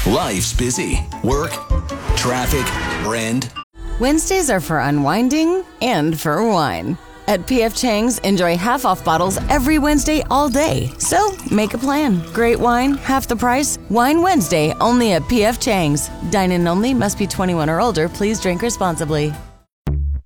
Life's busy. Work, traffic, rent. Wednesdays are for unwinding and for wine. At P.F. Chang's, enjoy half-off bottles every Wednesday all day. So, make a plan. Great wine, half the price. Wine Wednesday, only at P.F. Chang's. Dine-in only, must be 21 or older. Please drink responsibly.